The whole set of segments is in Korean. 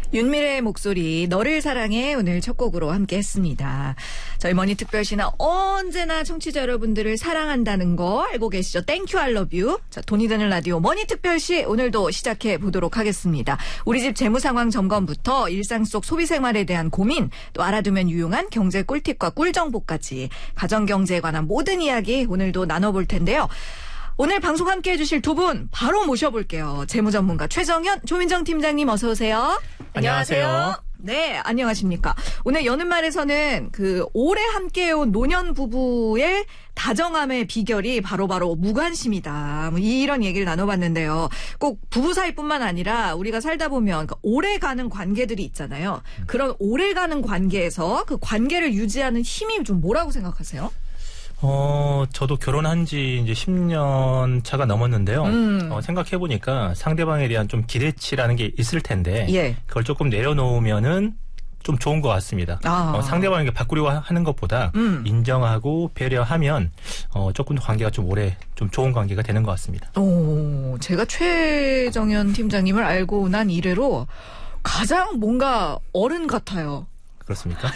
윤미래의 목소리 너를 사랑해 오늘 첫 곡으로 함께 했습니다. 저희 머니특별시는 언제나 청취자 여러분들을 사랑한다는 거 알고 계시죠? 땡큐 알러뷰. 자, 돈이 드는 라디오 머니특별시 오늘도 시작해 보도록 하겠습니다. 우리 집 재무상황 점검부터 일상 속 소비생활에 대한 고민, 또 알아두면 유용한 경제 꿀팁과 꿀정보까지 가정경제에 관한 모든 이야기 오늘도 나눠볼 텐데요. 오늘 방송 함께 해주실 두 분 바로 모셔볼게요. 재무전문가 최정현, 조민정 팀장님 어서 오세요. 안녕하세요. 네, 안녕하십니까. 오늘 여는 말에서는 오래 함께해온 노년 부부의 다정함의 비결이 바로 무관심이다. 뭐 이런 얘기를 나눠봤는데요. 꼭 부부 사이뿐만 아니라 우리가 살다 보면 오래 가는 관계들이 있잖아요. 그런 오래 가는 관계에서 그 관계를 유지하는 힘이 좀 뭐라고 생각하세요? 저도 결혼한 지 이제 10년 차가 넘었는데요. 생각해보니까 상대방에 대한 좀 기대치라는 게 있을 텐데, 예. 그걸 조금 내려놓으면은 좀 좋은 것 같습니다. 상대방에게 바꾸려고 하는 것보다 인정하고 배려하면, 조금 더 관계가 좀 좀 좋은 관계가 되는 것 같습니다. 제가 최정현 팀장님을 알고 난 이래로 가장 뭔가 어른 같아요. 그렇습니까?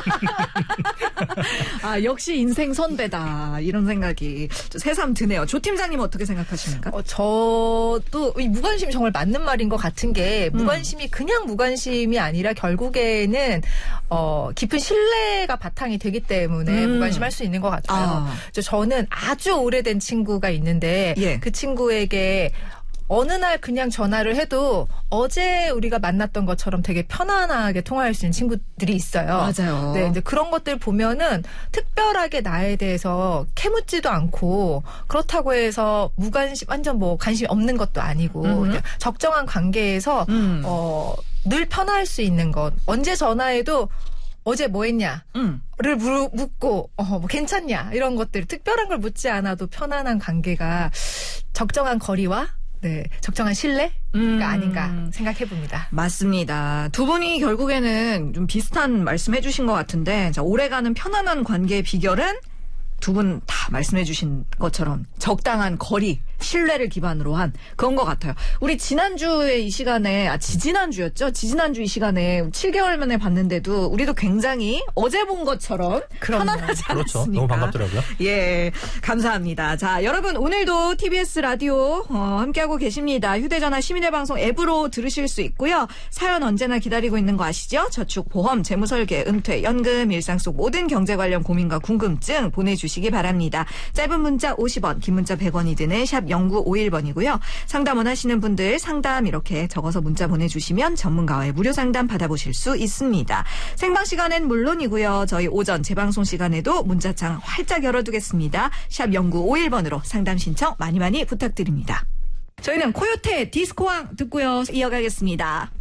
역시 인생 선배다. 이런 생각이 새삼 드네요. 조 팀장님 어떻게 생각하십니까? 저도 이 무관심이 정말 맞는 말인 것 같은 게 무관심이 그냥 무관심이 아니라 결국에는 깊은 신뢰가 바탕이 되기 때문에 무관심할 수 있는 것 같아요. 저는 아주 오래된 친구가 있는데 예. 그 친구에게 어느 날 그냥 전화를 해도 어제 우리가 만났던 것처럼 되게 편안하게 통화할 수 있는 친구들이 있어요. 맞아요. 네, 이제 그런 것들 보면은 특별하게 나에 대해서 캐묻지도 않고 그렇다고 해서 무관심, 완전 뭐 관심이 없는 것도 아니고 적정한 관계에서 늘 편할 수 있는 것. 언제 전화해도 어제 뭐 했냐? 를 묻고, 뭐 괜찮냐? 이런 것들. 특별한 걸 묻지 않아도 편안한 관계가 적정한 거리와 네, 적정한 신뢰가 아닌가 생각해 봅니다. 맞습니다. 두 분이 결국에는 좀 비슷한 말씀해 주신 것 같은데, 자, 오래가는 편안한 관계의 비결은 두 분 다 말씀해 주신 것처럼 적당한 거리, 신뢰를 기반으로 한 그런 것 같아요. 우리 지난주에 이 시간에, 지지난주였죠? 지지난주 이 시간에 7개월 만에 봤는데도 우리도 굉장히 어제 본 것처럼 편안하지 않았습니까? 그렇죠. 너무 반갑더라고요. 예, 감사합니다. 자, 여러분 오늘도 TBS 라디오 함께하고 계십니다. 휴대전화 시민의 방송 앱으로 들으실 수 있고요. 사연 언제나 기다리고 있는 거 아시죠? 저축, 보험, 재무설계, 은퇴, 연금, 일상 속 모든 경제 관련 고민과 궁금증 보내주시기 바랍니다. 짧은 문자 50원, 긴 문자 100원이 드는 샵 0951번이고요. 상담 원하시는 분들 상담 이렇게 적어서 문자 보내주시면 전문가와의 무료 상담 받아보실 수 있습니다. 생방 시간엔 물론이고요. 저희 오전 재방송 시간에도 문자창 활짝 열어두겠습니다. 샵 0951번으로 상담 신청 많이 부탁드립니다. 저희는 코요태 디스코왕 듣고요. 이어가겠습니다.